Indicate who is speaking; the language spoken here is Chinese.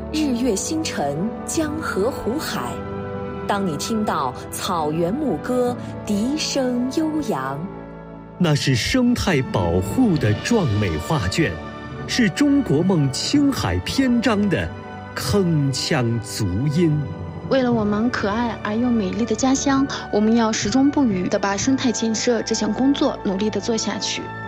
Speaker 1: 日月星辰、江河湖海。当你听到草原牧歌，笛声悠扬，
Speaker 2: 那是生态保护的壮美画卷，是中国梦青海篇章的铿锵足音。
Speaker 3: 为了我们可爱而又美丽的家乡，我们要始终不渝地把生态建设这项工作努力地做下去。